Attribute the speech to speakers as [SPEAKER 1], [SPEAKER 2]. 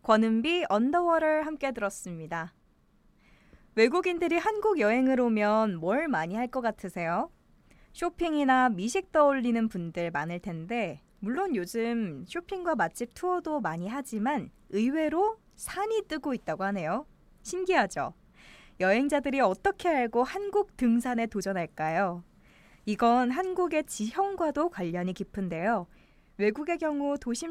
[SPEAKER 1] 권은비 언더워터 함께 들었습니다. 외국인들이 한국 여행을 오면 뭘 많이 할 것 같으세요? 쇼핑이나 미식 떠올리는 분들 많을 텐데 물론 요즘 쇼핑과 맛집 투어도 많이 하지만 의외로 산이 뜨고 있다고 하네요. 신기하죠? 여행자들이 어떻게 알고 한국 등산에 도전할까요? 이건 한국의 지형과도 관련이 깊은데요. 외국의 경우 도심